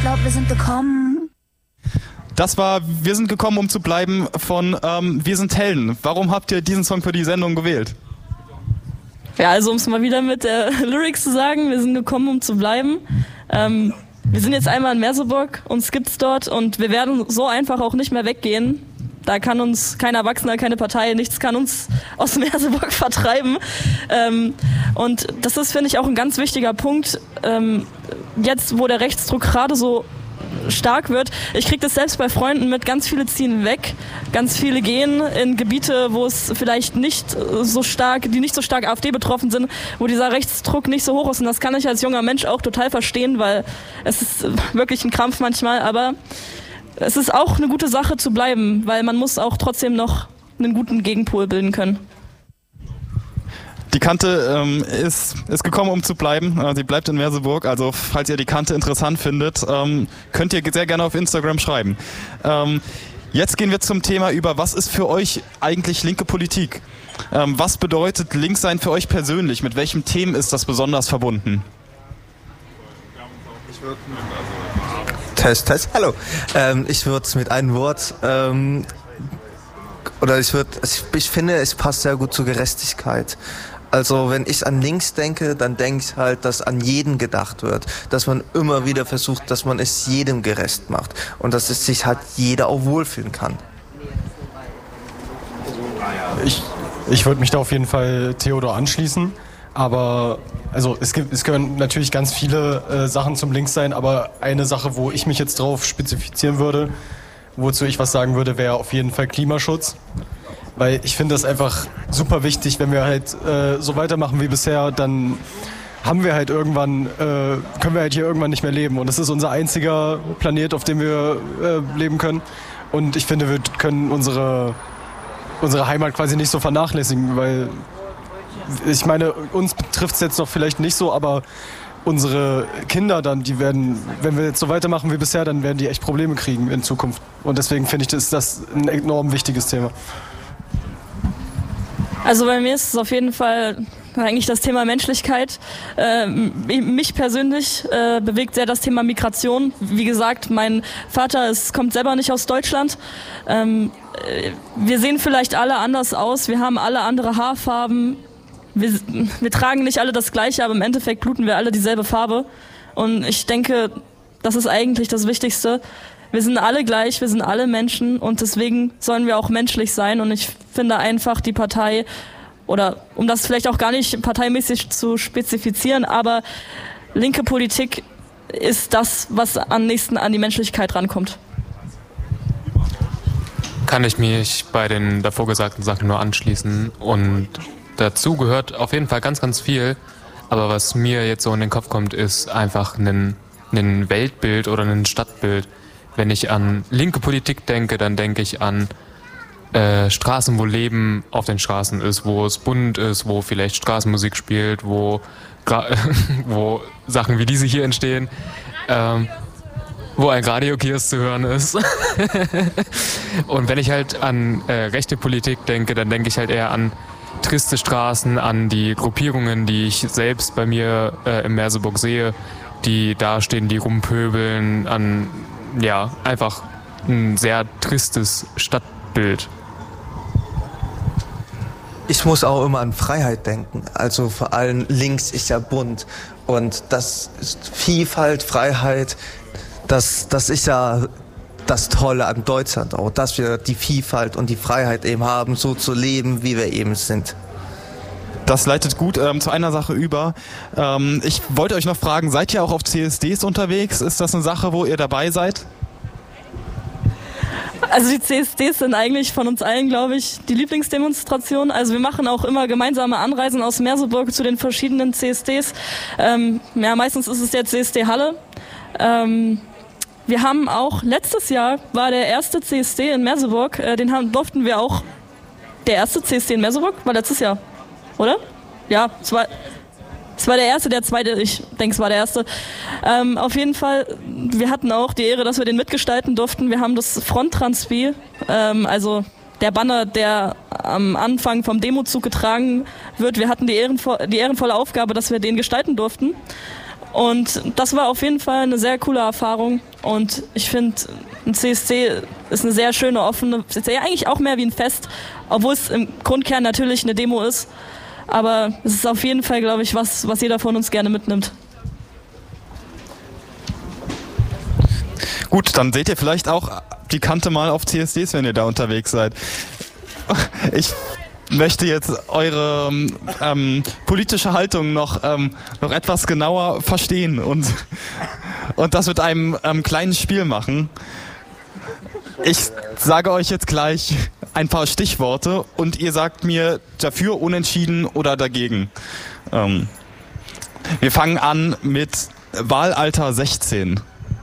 glaub, wir sind gekommen. Das war Wir sind gekommen, um zu bleiben von Wir sind Helden. Warum habt ihr diesen Song für die Sendung gewählt? Ja, also um es mal wieder mit der Lyrics zu sagen, wir sind gekommen, um zu bleiben. Wir sind jetzt einmal in Merseburg, uns gibt's dort und wir werden so einfach auch nicht mehr weggehen. Da kann uns kein Erwachsener, keine Partei, nichts kann uns aus Merseburg vertreiben. Und das ist, finde ich, auch ein ganz wichtiger Punkt. Jetzt, wo der Rechtsdruck gerade so stark wird. Ich kriege das selbst bei Freunden mit, ganz viele ziehen weg, ganz viele gehen in Gebiete, wo es vielleicht nicht so stark AfD betroffen sind, wo dieser Rechtsdruck nicht so hoch ist. Und das kann ich als junger Mensch auch total verstehen, weil es ist wirklich ein Krampf manchmal, aber es ist auch eine gute Sache zu bleiben, weil man muss auch trotzdem noch einen guten Gegenpol bilden können. Die Kante ist gekommen, um zu bleiben. Sie bleibt in Merseburg. Also falls ihr die Kante interessant findet, könnt ihr sehr gerne auf Instagram schreiben. Jetzt gehen wir zum Thema über, was ist für euch eigentlich linke Politik? Was bedeutet links sein für euch persönlich? Mit welchen Themen ist das besonders verbunden? Test, hallo. Ich würde es mit einem Wort... ich finde, es passt sehr gut zur Gerechtigkeit. Also wenn ich an links denke, dann denke ich halt, dass an jeden gedacht wird. Dass man immer wieder versucht, dass man es jedem gerecht macht. Und dass es sich halt jeder auch wohlfühlen kann. Ich würde mich da auf jeden Fall Theodor anschließen. Aber also es gehören natürlich ganz viele Sachen zum Linkssein. Aber eine Sache, wo ich mich jetzt drauf spezifizieren würde, wozu ich was sagen würde, wäre auf jeden Fall Klimaschutz. Weil ich finde das einfach super wichtig, wenn wir halt so weitermachen wie bisher, dann haben wir halt irgendwann, können wir halt hier irgendwann nicht mehr leben. Und das ist unser einziger Planet, auf dem wir leben können. Und ich finde, wir können unsere Heimat quasi nicht so vernachlässigen, weil ich meine, uns betrifft es jetzt noch vielleicht nicht so, aber unsere Kinder dann, die werden, wenn wir jetzt so weitermachen wie bisher, dann werden die echt Probleme kriegen in Zukunft. Und deswegen finde ich, das ein enorm wichtiges Thema. Also bei mir ist es auf jeden Fall eigentlich das Thema Menschlichkeit. Mich persönlich bewegt sehr das Thema Migration. Wie gesagt, mein Vater kommt selber nicht aus Deutschland. Wir sehen vielleicht alle anders aus, wir haben alle andere Haarfarben. Wir tragen nicht alle das Gleiche, aber im Endeffekt bluten wir alle dieselbe Farbe. Und ich denke, das ist eigentlich das Wichtigste. Wir sind alle gleich, wir sind alle Menschen und deswegen sollen wir auch menschlich sein. Und ich finde einfach die Partei, oder um das vielleicht auch gar nicht parteimäßig zu spezifizieren, aber linke Politik ist das, was am nächsten an die Menschlichkeit rankommt. Kann ich mich bei den davor gesagten Sachen nur anschließen und dazu gehört auf jeden Fall ganz, ganz viel. Aber was mir jetzt so in den Kopf kommt, ist einfach ein Weltbild oder ein Stadtbild. Wenn ich an linke Politik denke, dann denke ich an Straßen, wo Leben auf den Straßen ist, wo es bunt ist, wo vielleicht Straßenmusik spielt, wo Sachen wie diese hier entstehen, wo ein Radiokiosk zu hören ist. Und wenn ich halt an rechte Politik denke, dann denke ich halt eher an triste Straßen, an die Gruppierungen, die ich selbst bei mir in Merseburg sehe, die da stehen, die rumpöbeln, an einfach ein sehr tristes Stadtbild. Ich muss auch immer an Freiheit denken. Also vor allem links ist ja bunt. Und das ist Vielfalt, Freiheit, das ist ja das Tolle an Deutschland auch, dass wir die Vielfalt und die Freiheit eben haben, so zu leben, wie wir eben sind. Das leitet gut zu einer Sache über. Ich wollte euch noch fragen, seid ihr auch auf CSDs unterwegs? Ist das eine Sache, wo ihr dabei seid? Also die CSDs sind eigentlich von uns allen, glaube ich, die Lieblingsdemonstration. Also wir machen auch immer gemeinsame Anreisen aus Merseburg zu den verschiedenen CSDs. Meistens ist es der CSD Halle. Wir haben auch, letztes Jahr war der erste CSD in Merseburg, durften wir auch, der erste CSD in Merseburg war letztes Jahr, oder? Ja, es war der erste, der zweite, ich denke, es war der erste. Auf jeden Fall, wir hatten auch die Ehre, dass wir den mitgestalten durften. Wir haben das Fronttranspi, also der Banner, der am Anfang vom Demozug getragen wird. Wir hatten die ehrenvolle Aufgabe, dass wir den gestalten durften. Und das war auf jeden Fall eine sehr coole Erfahrung. Und ich finde, ein CSD ist eine sehr schöne, offene, ist ja eigentlich auch mehr wie ein Fest, obwohl es im Grundkern natürlich eine Demo ist. Aber es ist auf jeden Fall, glaube ich, was jeder von uns gerne mitnimmt. Gut, dann seht ihr vielleicht auch die Kante mal auf CSDs, wenn ihr da unterwegs seid. Ich möchte jetzt eure politische Haltung noch etwas genauer verstehen und das mit einem kleinen Spiel machen. Ich sage euch jetzt gleich ein paar Stichworte und ihr sagt mir dafür, unentschieden oder dagegen. Wir fangen an mit Wahlalter 16.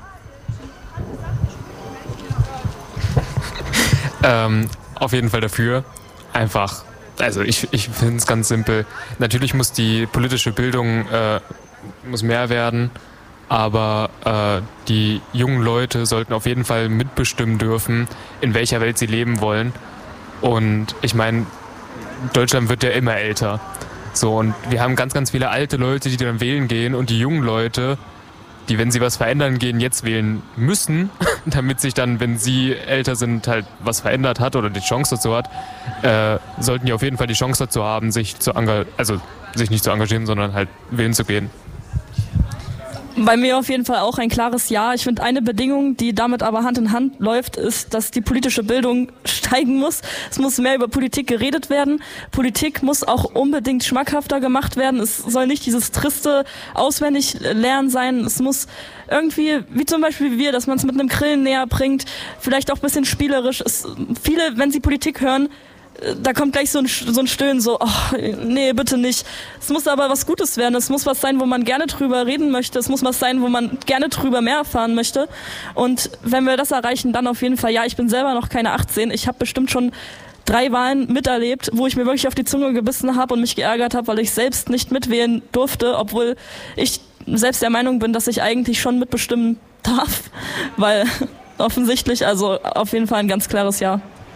Auf jeden Fall dafür. Einfach, also ich finde es ganz simpel. Natürlich muss die politische Bildung muss mehr werden, aber die jungen Leute sollten auf jeden Fall mitbestimmen dürfen, in welcher Welt sie leben wollen. Und ich meine, Deutschland wird ja immer älter. So, und wir haben ganz, ganz viele alte Leute, die dann wählen gehen, und die jungen Leute, die, wenn sie was verändern gehen, jetzt wählen müssen, damit sich dann, wenn sie älter sind, halt was verändert hat oder die Chance dazu hat, sollten die auf jeden Fall die Chance dazu haben, sich nicht zu engagieren, sondern halt wählen zu gehen. Bei mir auf jeden Fall auch ein klares Ja. Ich finde, eine Bedingung, die damit aber Hand in Hand läuft, ist, dass die politische Bildung steigen muss. Es muss mehr über Politik geredet werden. Politik muss auch unbedingt schmackhafter gemacht werden. Es soll nicht dieses triste Auswendiglernen sein. Es muss irgendwie, wie zum Beispiel wir, dass man es mit einem Grillen näher bringt, vielleicht auch ein bisschen spielerisch. Viele, wenn sie Politik hören, da kommt gleich so ein Stöhnen, so, oh, nee, bitte nicht. Es muss aber was Gutes werden. Es muss was sein, wo man gerne drüber reden möchte. Es muss was sein, wo man gerne drüber mehr erfahren möchte. Und wenn wir das erreichen, dann auf jeden Fall, ja, ich bin selber noch keine 18. Ich habe bestimmt schon 3 Wahlen miterlebt, wo ich mir wirklich auf die Zunge gebissen habe und mich geärgert habe, weil ich selbst nicht mitwählen durfte, obwohl ich selbst der Meinung bin, dass ich eigentlich schon mitbestimmen darf. Weil offensichtlich, also auf jeden Fall ein ganz klares Ja.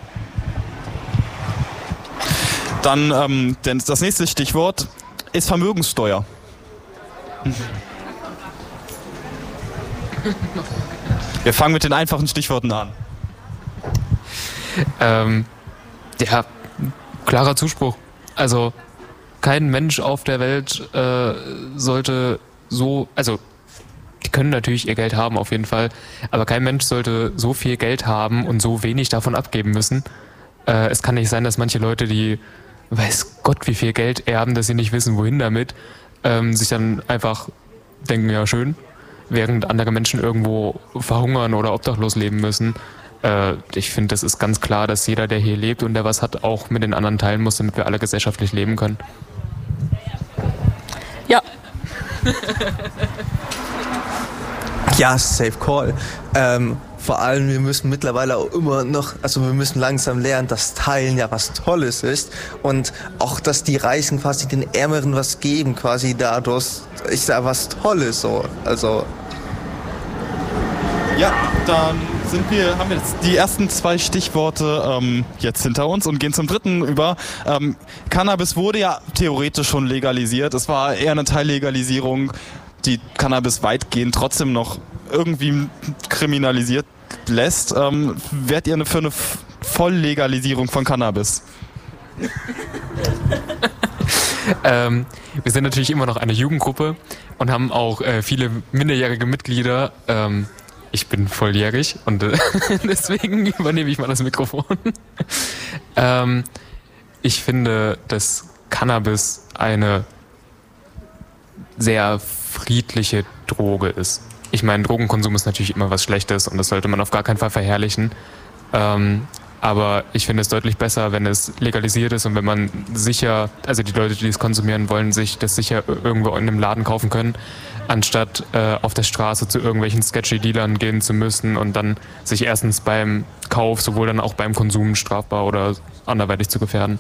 Dann das nächste Stichwort ist Vermögenssteuer. Wir fangen mit den einfachen Stichworten an. Ja, klarer Zuspruch. Also kein Mensch auf der Welt sollte so, also die können natürlich ihr Geld haben auf jeden Fall, aber kein Mensch sollte so viel Geld haben und so wenig davon abgeben müssen. Es kann nicht sein, dass manche Leute, die weiß Gott wie viel Geld erben, dass sie nicht wissen, wohin damit, sich dann einfach denken, ja schön, während andere Menschen irgendwo verhungern oder obdachlos leben müssen. Ich finde, das ist ganz klar, dass jeder, der hier lebt und der was hat, auch mit den anderen teilen muss, damit wir alle gesellschaftlich leben können. Ja. Ja, safe call. Vor allem, wir müssen mittlerweile auch immer noch, also wir müssen langsam lernen, dass Teilen ja was Tolles ist und auch, dass die Reichen quasi den Ärmeren was geben, quasi dadurch ist ja was Tolles so, also. Ja, dann haben wir jetzt die ersten 2 Stichworte jetzt hinter uns und gehen zum dritten über. Cannabis wurde ja theoretisch schon legalisiert, es war eher eine Teillegalisierung, die Cannabis weitgehend trotzdem noch irgendwie kriminalisiert lässt. Wärt ihr für eine Volllegalisierung von Cannabis? Wir sind natürlich immer noch eine Jugendgruppe und haben auch viele minderjährige Mitglieder. Ich bin volljährig und deswegen übernehme ich mal das Mikrofon. Ich finde, dass Cannabis eine sehr friedliche Droge ist. Ich meine, Drogenkonsum ist natürlich immer was Schlechtes und das sollte man auf gar keinen Fall verherrlichen. Aber ich finde es deutlich besser, wenn es legalisiert ist und wenn man sicher, also die Leute, die es konsumieren wollen, sich das sicher irgendwo in einem Laden kaufen können, anstatt auf der Straße zu irgendwelchen sketchy Dealern gehen zu müssen und dann sich erstens beim Kauf, sowohl dann auch beim Konsum strafbar oder anderweitig zu gefährden.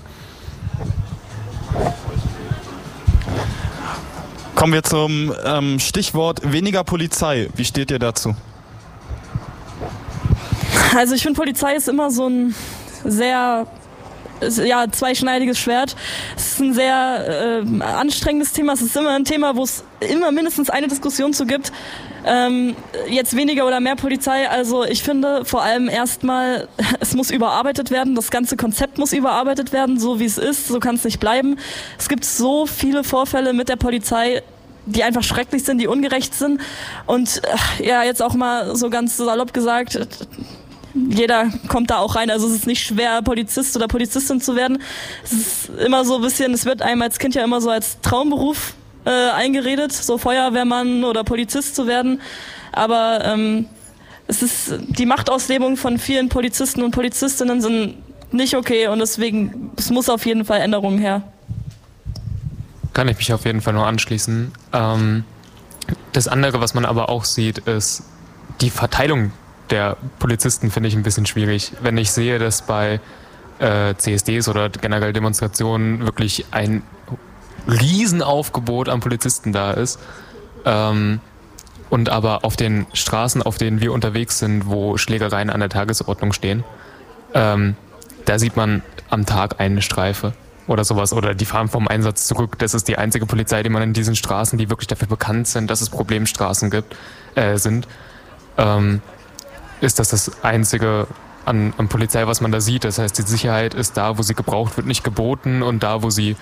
Kommen wir zum Stichwort weniger Polizei. Wie steht ihr dazu? Also ich finde, Polizei ist immer so ein sehr zweischneidiges Schwert. Es ist ein sehr anstrengendes Thema. Es ist immer ein Thema, wo es immer mindestens eine Diskussion zu gibt. Jetzt weniger oder mehr Polizei. Also ich finde vor allem erstmal, es muss überarbeitet werden. Das ganze Konzept muss überarbeitet werden, so wie es ist. So kann es nicht bleiben. Es gibt so viele Vorfälle mit der Polizei, die einfach schrecklich sind, die ungerecht sind. Und jetzt auch mal so ganz salopp gesagt, jeder kommt da auch rein. Also es ist nicht schwer, Polizist oder Polizistin zu werden. Es ist immer so ein bisschen, es wird einem als Kind ja immer so als Traumberuf eingeredet, so Feuerwehrmann oder Polizist zu werden. Aber es ist die Machtauslebung von vielen Polizisten und Polizistinnen sind nicht okay und deswegen, es muss auf jeden Fall Änderungen her. Kann ich mich auf jeden Fall nur anschließen. Das andere, was man aber auch sieht, ist die Verteilung der Polizisten, finde ich ein bisschen schwierig. Wenn ich sehe, dass bei CSDs oder generell Demonstrationen wirklich ein Riesenaufgebot an Polizisten da ist und aber auf den Straßen, auf denen wir unterwegs sind, wo Schlägereien an der Tagesordnung stehen, da sieht man am Tag eine Streife oder sowas oder die fahren vom Einsatz zurück. Das ist die einzige Polizei, die man in diesen Straßen, die wirklich dafür bekannt sind, dass es Problemstraßen sind, ist das einzige an Polizei, was man da sieht. Das heißt, die Sicherheit ist da, wo sie gebraucht wird, nicht geboten und da, wo sie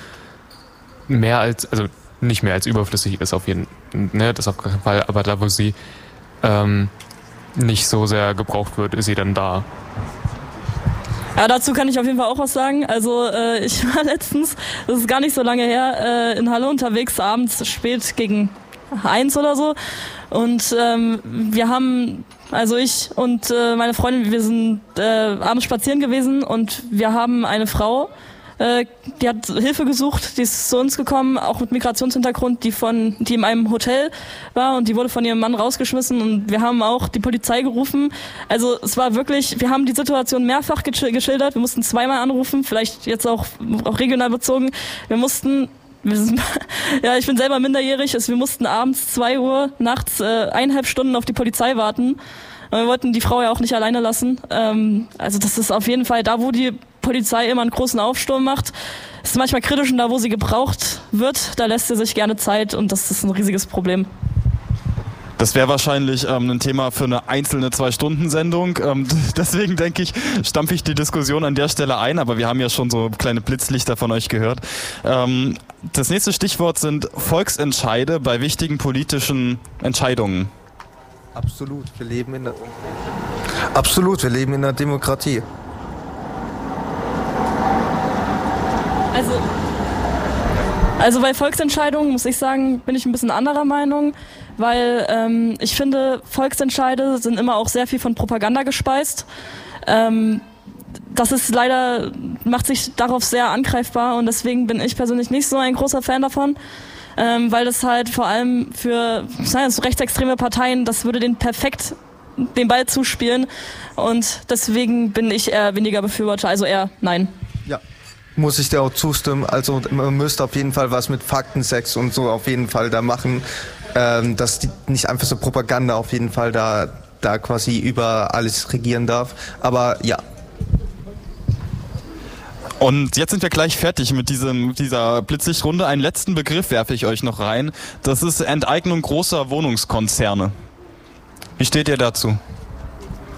nicht mehr als überflüssig ist auf jeden Fall, ne, das auf keinen Fall, aber da, wo sie nicht so sehr gebraucht wird, ist sie dann da. Ja, dazu kann ich auf jeden Fall auch was sagen. Also ich war letztens, das ist gar nicht so lange her, in Halle unterwegs, abends spät gegen 1 oder so. Und wir haben, also ich und meine Freundin, wir sind abends spazieren gewesen und wir haben eine Frau, die hat Hilfe gesucht, die ist zu uns gekommen, auch mit Migrationshintergrund, die in einem Hotel war und die wurde von ihrem Mann rausgeschmissen und wir haben auch die Polizei gerufen. Also es war wirklich, wir haben die Situation mehrfach geschildert, wir mussten zweimal anrufen, vielleicht jetzt auch regional bezogen. Ich bin selber minderjährig, wir mussten abends 2 Uhr nachts 1,5 Stunden auf die Polizei warten. Wir wollten die Frau ja auch nicht alleine lassen. Also das ist auf jeden Fall da, wo die Polizei immer einen großen Aufsturm macht. Es ist manchmal kritisch und da, wo sie gebraucht wird, da lässt sie sich gerne Zeit und das ist ein riesiges Problem. Das wäre wahrscheinlich ein Thema für eine einzelne 2-Stunden-Sendung. Deswegen denke ich, stampfe ich die Diskussion an der Stelle ein, aber wir haben ja schon so kleine Blitzlichter von euch gehört. Das nächste Stichwort sind Volksentscheide bei wichtigen politischen Entscheidungen. Absolut, wir leben in der Demokratie. Also bei Volksentscheidungen, muss ich sagen, bin ich ein bisschen anderer Meinung, weil ich finde, Volksentscheide sind immer auch sehr viel von Propaganda gespeist. Das ist leider, macht sich darauf sehr angreifbar und deswegen bin ich persönlich nicht so ein großer Fan davon. Weil das halt vor allem für so rechtsextreme Parteien, das würde denen perfekt den Ball zuspielen und deswegen bin ich eher weniger Befürworter, also eher nein. Ja, muss ich dir auch zustimmen, also man müsste auf jeden Fall was mit Faktensex und so auf jeden Fall da machen, dass die nicht einfach so Propaganda auf jeden Fall da quasi über alles regieren darf, aber ja. Und jetzt sind wir gleich fertig mit dieser Blitzlichtrunde. Einen letzten Begriff werfe ich euch noch rein. Das ist Enteignung großer Wohnungskonzerne. Wie steht ihr dazu?